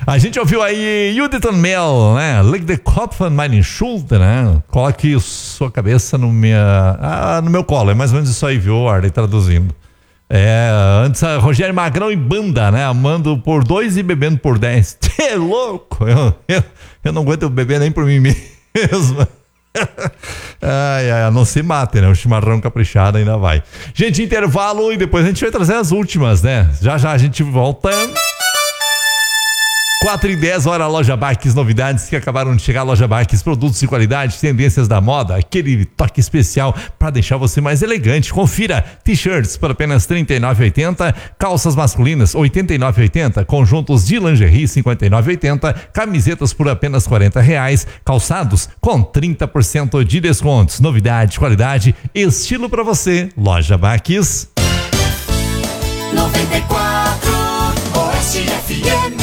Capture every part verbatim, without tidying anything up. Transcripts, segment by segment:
A gente ouviu aí Judith Mel, né? Leg the Kopf on meine Schulter, né? Coloque sua cabeça no, minha, ah, no meu colo. É mais ou menos isso aí, viu, Arley, traduzindo. É, antes a Rogério Magrão e banda, né? Amando por dois e bebendo por dez. É louco! Eu, eu, eu não aguento beber nem por mim mesmo. Ai, ai, não se mate, né? O chimarrão caprichado ainda vai. Gente, intervalo e depois a gente vai trazer as últimas, né? Já já a gente volta. quatro e dez, hora Loja Baques, novidades que acabaram de chegar. Loja Baques, produtos de qualidade, tendências da moda, aquele toque especial para deixar você mais elegante. Confira, t-shirts por apenas trinta e nove reais e oitenta centavos, calças masculinas oitenta e nove reais e oitenta centavos, conjuntos de lingerie cinquenta e nove reais e oitenta centavos, camisetas por apenas quarenta reais, calçados com trinta por cento de descontos. Novidade, qualidade, estilo para você. Loja Baques. noventa e quatro Oeste F M.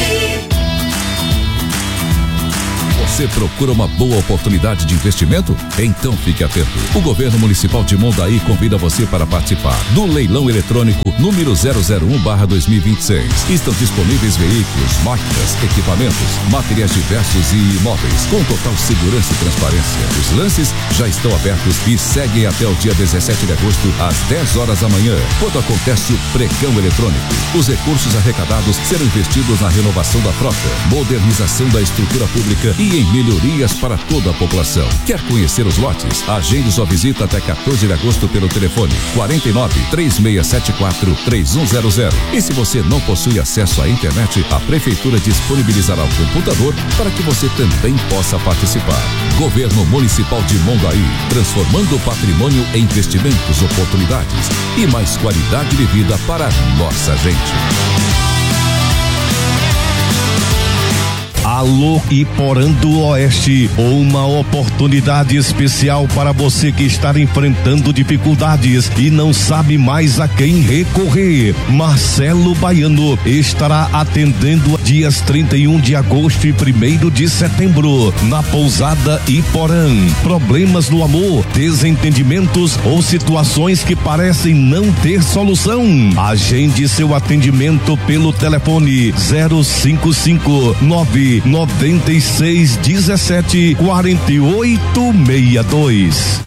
Você procura uma boa oportunidade de investimento? Então fique atento. O Governo Municipal de Mondaí convida você para participar do leilão eletrônico número zero zero um barra dois mil e vinte e seis. Estão disponíveis veículos, máquinas, equipamentos, materiais diversos e imóveis, com total segurança e transparência. Os lances já estão abertos e seguem até o dia dezessete de agosto, às dez horas da manhã, quando acontece o pregão eletrônico. Os recursos arrecadados serão investidos na renovação da frota, modernização da estrutura pública e em melhorias para toda a população. Quer conhecer os lotes? Agende sua visita até quatorze de agosto pelo telefone quarenta e nove, três seis sete quatro, três um zero zero. E se você não possui acesso à internet, a Prefeitura disponibilizará o computador para que você também possa participar. Governo Municipal de Mondaí, transformando o patrimônio em investimentos, oportunidades e mais qualidade de vida para nossa gente. Alô Iporã do Oeste, uma oportunidade especial para você que está enfrentando dificuldades e não sabe mais a quem recorrer. Marcelo Baiano estará atendendo dias trinta e um de agosto e primeiro de setembro na pousada Iporã. Problemas no amor, desentendimentos ou situações que parecem não ter solução? Agende seu atendimento pelo telefone zero cinco cinco nove noventa e seis dezessete quarenta e oito sessenta e dois.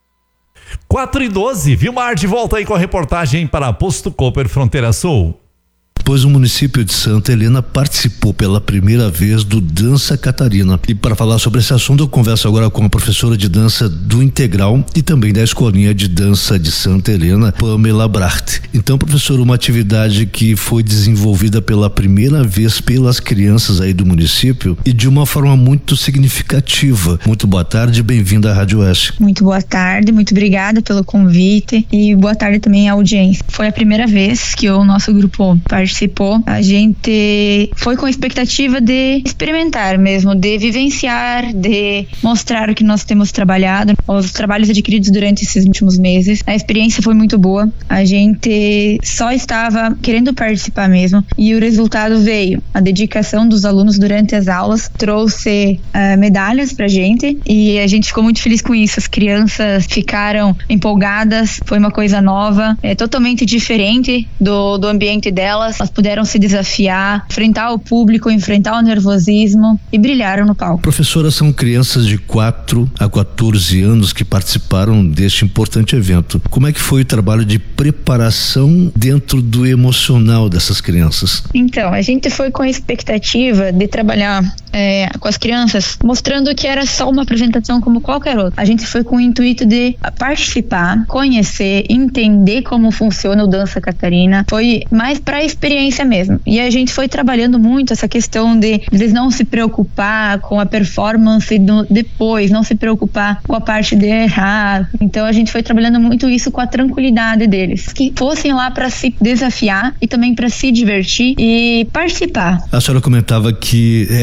quatro e doze, Vilmar de volta aí com a reportagem para Posto Cooper Fronteira Sul. Pois o município de Santa Helena participou pela primeira vez do Dança Catarina. E para falar sobre esse assunto, eu converso agora com a professora de dança do Integral e também da Escolinha de Dança de Santa Helena, Pamela Bracht. Então, professora, uma atividade que foi desenvolvida pela primeira vez pelas crianças aí do município e de uma forma muito significativa. Muito boa tarde, bem-vinda à Rádio Oeste. Muito boa tarde, muito obrigada pelo convite e boa tarde também à audiência. Foi a primeira vez que o nosso grupo participou. A gente foi com a expectativa de experimentar mesmo, de vivenciar, de mostrar o que nós temos trabalhado, os trabalhos adquiridos durante esses últimos meses. A experiência foi muito boa, a gente só estava querendo participar mesmo e o resultado veio. A dedicação dos alunos durante as aulas trouxe uh, medalhas pra gente e a gente ficou muito feliz com isso. As crianças ficaram empolgadas, foi uma coisa nova, é totalmente diferente do, do ambiente delas. Elas puderam se desafiar, enfrentar o público, enfrentar o nervosismo e brilharam no palco. Professora, são crianças de quatro a quatorze anos que participaram deste importante evento. Como é que foi o trabalho de preparação dentro do emocional dessas crianças? Então, a gente foi com a expectativa de trabalhar é, com as crianças, mostrando que era só uma apresentação como qualquer outra. A gente foi com o intuito de participar, conhecer, entender como funciona o Dança Catarina. Foi mais para a experiência mesmo. E a gente foi trabalhando muito essa questão de eles não se preocupar com a performance do, depois, não se preocupar com a parte de errar. Então a gente foi trabalhando muito isso com a tranquilidade deles, que fossem lá para se desafiar e também para se divertir e participar. A senhora comentava que essa etapa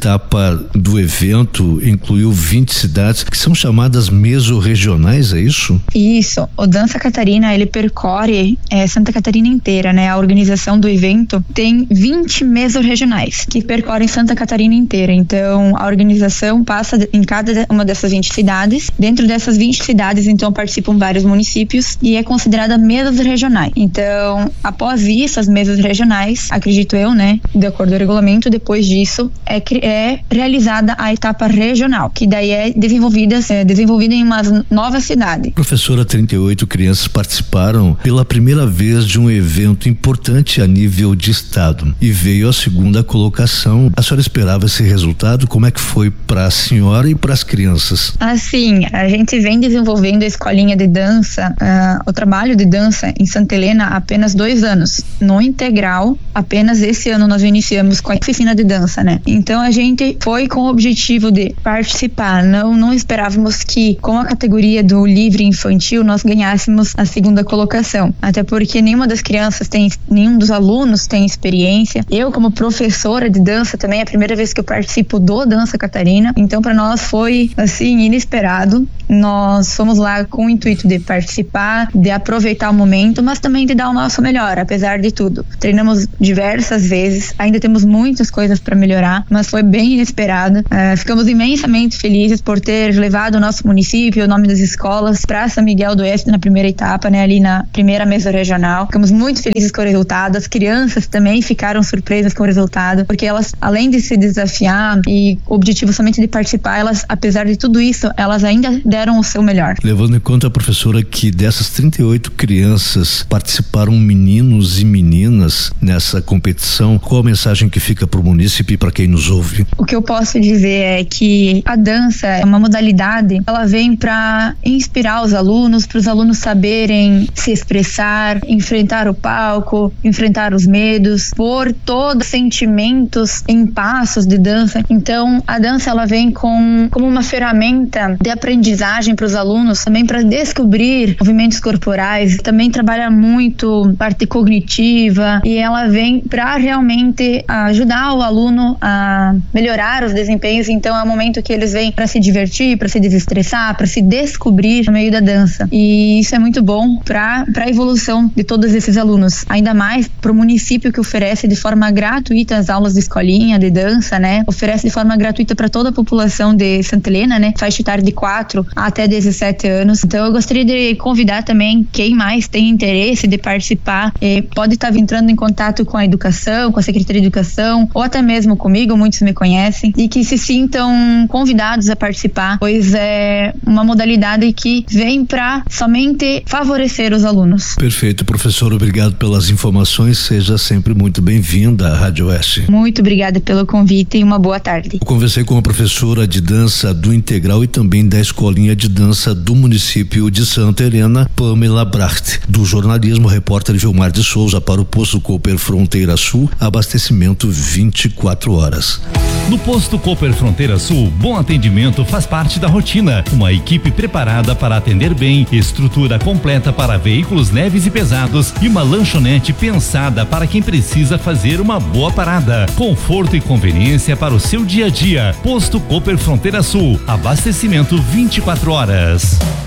etapa do evento incluiu vinte cidades que são chamadas mesorregionais, é isso? Isso. O Dança Catarina, ele percorre é, Santa Catarina inteira, né? A organização do evento tem vinte mesorregionais que percorrem Santa Catarina inteira. Então, a organização passa em cada uma dessas vinte cidades. Dentro dessas vinte cidades, então, participam vários municípios e é considerada mesas regionais. Então, após isso, as mesas regionais, acredito eu, né? De acordo com o regulamento, depois disso é, é realizada a etapa regional, que daí é desenvolvida, é desenvolvida em uma nova cidade. Professora, trinta e oito crianças participaram pela primeira vez de um evento importante a nível de estado e veio a segunda colocação. A senhora esperava esse resultado? Como é que foi para a senhora e para as crianças? Assim, a gente vem desenvolvendo a escolinha de dança, uh, o trabalho de dança em Santa Helena há apenas dois anos. No integral, apenas esse ano nós iniciamos com a oficina de dança, né? Então a gente foi com o objetivo de participar. Não, não esperávamos que com a categoria do livre infantil nós ganhássemos a segunda colocação. Até porque nenhuma das crianças tem, nenhum dos alunos tem experiência. Eu, como professora de dança, também é a primeira vez que eu participo do Dança Catarina. Então para nós foi assim inesperado. Nós fomos lá com o intuito de participar, de aproveitar o momento, mas também de dar o nosso melhor, apesar de tudo. Treinamos diversas vezes, ainda temos muitas coisas para melhorar, mas foi bem inesperado. Uh, ficamos imensamente felizes por ter levado o nosso município, o nome das escolas, para São Miguel do Oeste na primeira etapa, né, ali na primeira mesa regional. Ficamos muito felizes com o resultado. As crianças também ficaram surpresas com o resultado, porque elas, além de se desafiar e o objetivo somente de participar, elas, apesar de tudo isso, elas ainda deram o seu melhor. Levando em conta, professora, que dessas trinta e oito crianças participaram meninos e meninas nessa competição, qual a mensagem que fica para o munícipe e para quem nos ouve? O que eu posso dizer é que a dança é uma modalidade, ela vem para inspirar os alunos, para os alunos saberem se expressar, enfrentar o palco, enfrentar os medos, pôr todos os sentimentos em passos de dança. Então, a dança ela vem com, como uma ferramenta de aprendizagem para os alunos, também para descobrir movimentos corporais, também trabalha muito parte cognitiva e ela vem para realmente ajudar o aluno a melhorar os desempenhos. Então é um momento que eles vêm para se divertir, para se desestressar, para se descobrir no meio da dança, e isso é muito bom para para a evolução de todos esses alunos, ainda mais para o município que oferece de forma gratuita as aulas de escolinha de dança, né? Oferece de forma gratuita para toda a população de Santa Helena, né? Faixa etária de quatro até dezessete anos. Então eu gostaria de convidar também quem mais tem interesse de participar, eh, pode estar entrando em contato com a educação, com a Secretaria de Educação, ou até mesmo comigo, muitos me conhecem, e que se sintam convidados a participar, pois é uma modalidade que vem para somente favorecer os alunos. Perfeito, professor, obrigado pelas informações, seja sempre muito bem-vinda à Rádio Oeste. Muito obrigada pelo convite e uma boa tarde. Eu conversei com a professora de dança do Integral e também da Escolinha de Dança do município de Santa Helena, Pamela Bracht, do jornalismo, repórter Vilmar de Souza para o Posto Cooper Fronteira Sul, abastecimento vinte e quatro horas. No Posto Cooper Fronteira Sul, bom atendimento faz parte da rotina. Uma equipe preparada para atender bem, estrutura completa para veículos leves e pesados e uma lanchonete pensada para quem precisa fazer uma boa parada. Conforto e conveniência para o seu dia a dia. Posto Cooper Fronteira Sul, abastecimento vinte e quatro horas.